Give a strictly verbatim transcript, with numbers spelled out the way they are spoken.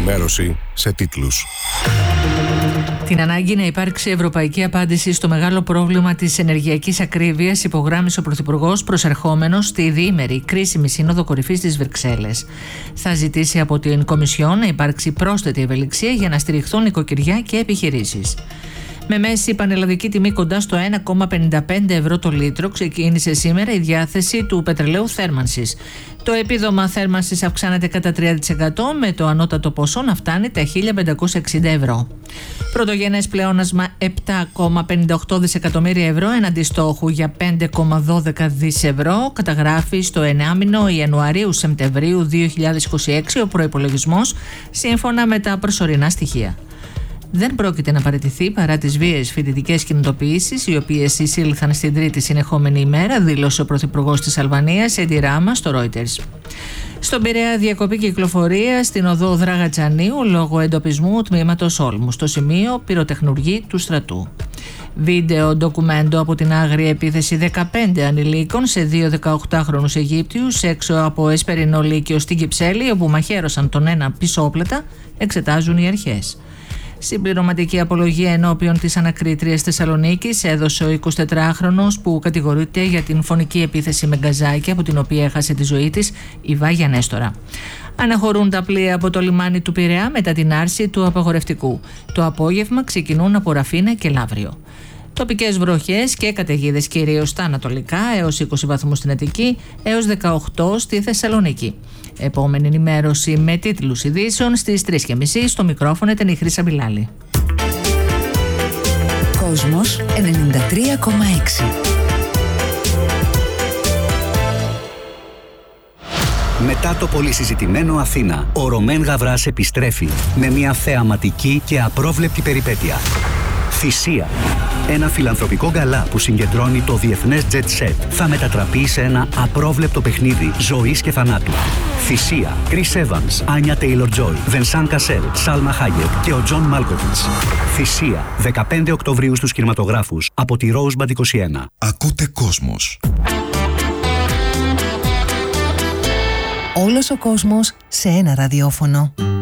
ενημέρωση σε τίτλους. Την ανάγκη να υπάρξει ευρωπαϊκή απάντηση στο μεγάλο πρόβλημα της ενεργειακής ακρίβειας υπογράμμισε ο Πρωθυπουργός προσερχόμενος στη διήμερη κρίσιμη Σύνοδο Κορυφής της Βρυξέλλες. Θα ζητήσει από την Κομισιόν να υπάρξει πρόσθετη ευελιξία για να στηριχθούν νοικοκυριά και επιχειρήσεις. Με μέση πανελλαδική τιμή κοντά στο ένα κόμμα πενήντα πέντε ευρώ το λίτρο, ξεκίνησε σήμερα η διάθεση του πετρελαίου θέρμανσης. Το επίδομα θέρμανσης αυξάνεται κατά τρία τοις εκατό, με το ανώτατο ποσό να φτάνει τα χίλια πεντακόσια εξήντα ευρώ. Πρωτογενές πλεόνασμα επτά κόμμα πενήντα οκτώ δισεκατομμύρια ευρώ εναντί στόχου για πέντε κόμμα δώδεκα δισεκατομμύρια ευρώ καταγράφει στο ενάμηνο Ιανουαρίου-Σεπτεμβρίου δύο χιλιάδες είκοσι έξι ο προϋπολογισμός, σύμφωνα με τα προσωρινά στοιχεία. Δεν πρόκειται να παραιτηθεί παρά τις βίαιες φοιτητικές κινητοποιήσεις, οι οποίες εισήλθαν στην τρίτη συνεχόμενη ημέρα, δήλωσε ο Πρωθυπουργός της Αλβανίας, Έντι Ράμα, στο Reuters. Στον Πειραιά, διακοπή κυκλοφορία στην οδό Δραγατσανίου λόγω εντοπισμού τμήματος Όλμου, στο σημείο πυροτεχνουργή του στρατού. Βίντεο ντοκουμέντο από την άγρια επίθεση δεκαπέντε ανηλίκων σε δύο δεκαοκτάχρονους Αιγύπτιους έξω από Εσπερινό Λύκειο στην Κυψέλη, όπου μαχαίρωσαν τον ένα πισόπλατα, εξετάζουν οι αρχές. Συμπληρωματική απολογία ενώπιον της ανακρίτριας Θεσσαλονίκης έδωσε ο εικοσιτετράχρονος που κατηγορείται για την φωνική επίθεση με γκαζάκι, από την οποία έχασε τη ζωή της, η Βάγια Νέστορα. Αναχωρούν τα πλοία από το λιμάνι του Πειραιά μετά την άρση του απαγορευτικού. Το απόγευμα ξεκινούν από Ραφίνα και Λαύριο. Τοπικές βροχές και καταιγίδες κυρίως στα ανατολικά, έως είκοσι βαθμούς στην Αττική, έως δεκαοκτώ στη Θεσσαλονίκη. Επόμενη ενημέρωση με τίτλους ειδήσεων στις τρεις και μισή. Στο μικρόφωνο ήταν η Χρύσα Μπιλάλη. Κόσμος ενενήντα τρία κόμμα έξι. Μετά το πολυσυζητημένο Αθήνα, ο Ρωμέν Γαβράς επιστρέφει με μια θεαματική και απρόβλεπτη περιπέτεια. Θυσία. Ένα φιλανθρωπικό γκαλά που συγκεντρώνει το διεθνές jet set θα μετατραπεί σε ένα απρόβλεπτο παιχνίδι ζωής και θανάτου. Θυσία. Chris Evans, Άνια Taylor-Joy, Vincent Cassel, Salma Hayek και ο John Malkovich. Θυσία. δεκαπέντε Οκτωβρίου στους κινηματογράφους από τη Rosebud είκοσι ένα. Ακούτε Κόσμος. Όλος ο κόσμος σε ένα ραδιόφωνο.